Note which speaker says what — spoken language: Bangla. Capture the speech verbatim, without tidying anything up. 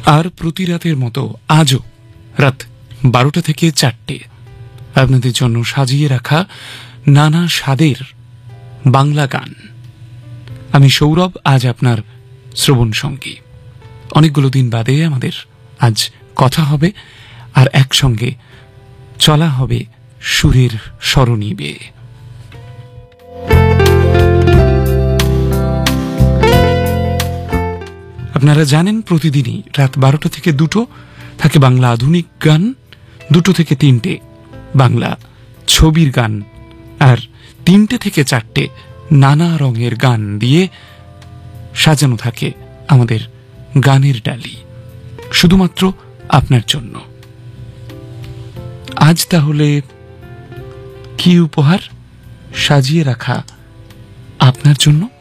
Speaker 1: আর প্রতি রাতের মতো আজও রাত বারোটা থেকে চারটে আপনাদের জন্য সাজিয়ে রাখা নানা স্বাদের বাংলা গান। আমি সৌরভ, আজ আপনার শ্রবণ সঙ্গী। অনেকগুলো দিন বাদে আমাদের আজ কথা হবে, আর একসঙ্গে চলা হবে সুরের সরণি বেয়ে। আপনারা জানেন প্রতিদিনই রাত বারোটা থেকে দুটো থাকে বাংলা আধুনিক গান, দুটো থেকে তিনটে বাংলা ছবির গান, আর তিনটে থেকে চারটে নানা রঙের গান দিয়ে সাজানো থাকে আমাদের গানের ডালি, শুধুমাত্র আপনার জন্য। আজ তাহলে কি উপহার সাজিয়ে রাখা আপনার জন্য?